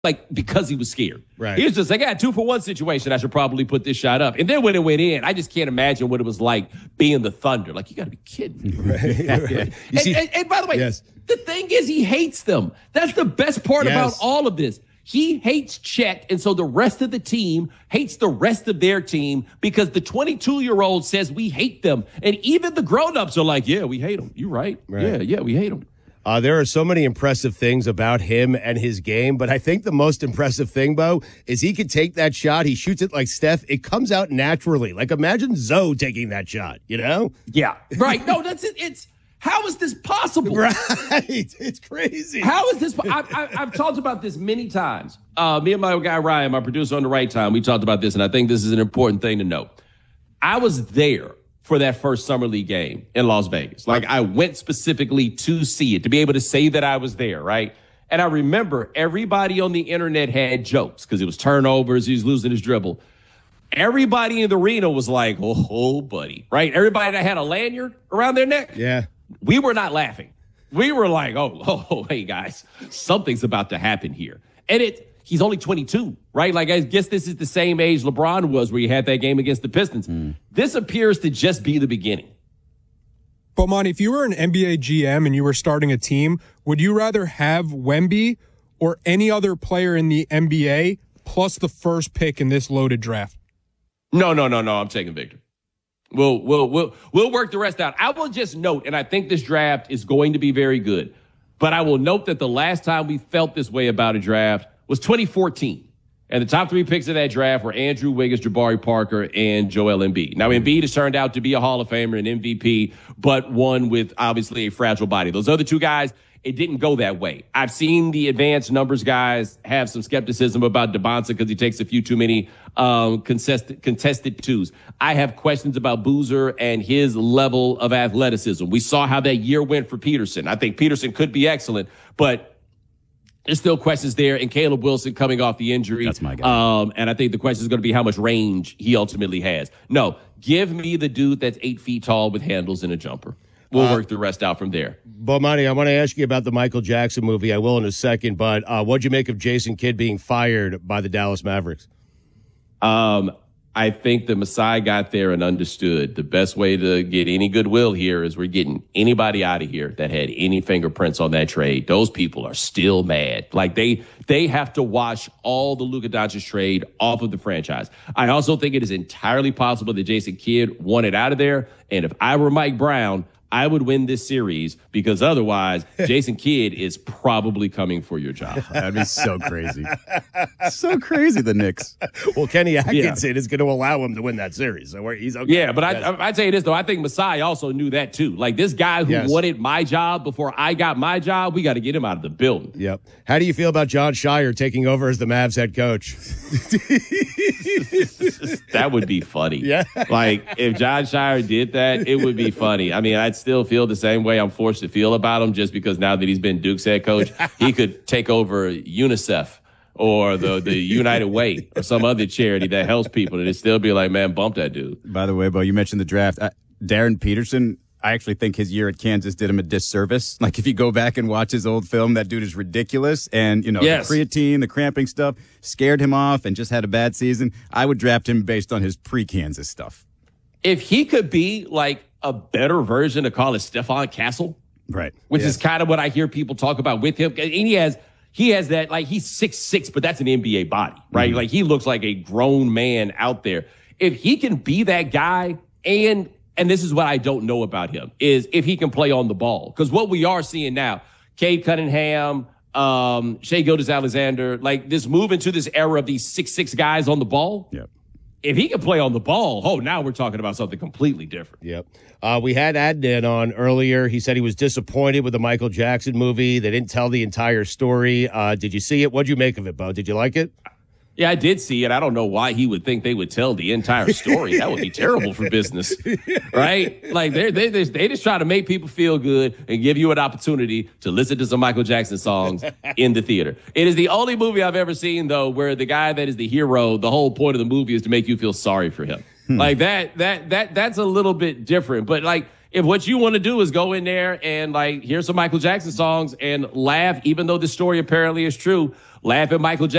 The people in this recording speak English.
like because he was scared. Right. He was just like, 2-for-1 situation. I should probably put this shot up. And then when it went in, I just can't imagine what it was like being the Thunder. Like, you got to be kidding me. Right. And by the way, yes. The thing is he hates them. That's the best part about all of this. He hates Chet, and so the rest of the team hates the rest of their team because the 22-year-old says we hate them. And even the grown-ups are like, yeah, we hate them. You're right. Yeah, we hate them. There are so many impressive things about him and his game, but I think the most impressive thing, Bo, is he could take that shot. He shoots it like Steph. It comes out naturally. Like, imagine Zoe taking that shot, you know? Yeah. Right. No, that's it. How is this possible? Right. It's crazy. How is this? I've talked about this many times. Me and my guy Ryan, my producer on the right time, we talked about this, and I think this is an important thing to note. I was there for that first Summer League game in Las Vegas. Like, I went specifically to see it, to be able to say that I was there, right? And I remember everybody on the internet had jokes because it was turnovers, he was losing his dribble. Everybody in the arena was like, oh, buddy, right? Everybody that had a lanyard around their neck. Yeah. We were not laughing. We were like, oh, hey, guys, something's about to happen here. And he's only 22, right? Like, I guess this is the same age LeBron was where he had that game against the Pistons. This appears to just be the beginning. But, Monty, if you were an NBA GM and you were starting a team, would you rather have Wemby or any other player in the NBA plus the first pick in this loaded draft? No. I'm taking Victor. We'll work the rest out. I will just note, and I think this draft is going to be very good, but I will note that the last time we felt this way about a draft was 2014. And the top 3 picks of that draft were Andrew Wiggins, Jabari Parker, and Joel Embiid. Now, Embiid has turned out to be a Hall of Famer and MVP, but one with obviously a fragile body. Those other 2 guys, it didn't go that way. I've seen the advanced numbers guys have some skepticism about DeBonsa because he takes a few too many contested twos. I have questions about Boozer and his level of athleticism. We saw how that year went for Peterson. I think Peterson could be excellent, but there's still questions there. And Caleb Wilson coming off the injury. That's my guy. And I think the question is going to be how much range he ultimately has. No, give me the dude that's 8 feet tall with handles and a jumper. We'll work the rest out from there. Bomani, I want to ask you about the Michael Jackson movie. I will in a second, but what'd you make of Jason Kidd being fired by the Dallas Mavericks? I think the Masai got there and understood the best way to get any goodwill here is we're getting anybody out of here that had any fingerprints on that trade. Those people are still mad. Like they have to wash all the Luka Doncic trade off of the franchise. I also think it is entirely possible that Jason Kidd wanted out of there. And if I were Mike Brown, I would win this series because otherwise Jason Kidd is probably coming for your job. That'd be so crazy. So crazy, the Knicks. Well, Kenny Atkinson is going to allow him to win that series. So he's okay. Yeah, but I'd say this, though. I think Masai also knew that, too. Like, this guy who wanted my job before I got my job, we got to get him out of the building. Yep. How do you feel about John Shire taking over as the Mavs head coach? That would be funny. Yeah. Like, if John Shire did that, it would be funny. I mean, I'd still feel the same way I'm forced to feel about him just because now that he's been Duke's head coach, he could take over UNICEF or the United Way or some other charity that helps people, and it'd still be like, man, bump that dude. By the way, Bo, you mentioned the draft. Darren Peterson, I actually think his year at Kansas did him a disservice. Like, if you go back and watch his old film, that dude is ridiculous. And, the creatine, the cramping stuff scared him off and just had a bad season. I would draft him based on his pre-Kansas stuff. If he could be like a better version of call it Stephon Castle, right? Which is kind of what I hear people talk about with him. And he has that, like, he's 6'6", but that's an NBA body, right? Mm-hmm. Like, he looks like a grown man out there. If he can be that guy, and this is what I don't know about him, is if he can play on the ball. Because what we are seeing now, Cade Cunningham, Shai Gilgeous-Alexander, like this move into this era of these 6'6" guys on the ball. Yep. If he can play on the ball, now we're talking about something completely different. Yep. We had Adnan on earlier. He said he was disappointed with the Michael Jackson movie. They didn't tell the entire story. Did you see it? What'd you make of it, Bo? Did you like it? Yeah, I did see it. I don't know why he would think they would tell the entire story. That would be terrible for business, right? Like, they just try to make people feel good and give you an opportunity to listen to some Michael Jackson songs in the theater. It is the only movie I've ever seen, though, where the guy that is the hero, the whole point of the movie is to make you feel sorry for him. Like, that's a little bit different. But, like, if what you want to do is go in there and, like, hear some Michael Jackson songs and laugh, even though the story apparently is true, Laugh at Michael Jackson.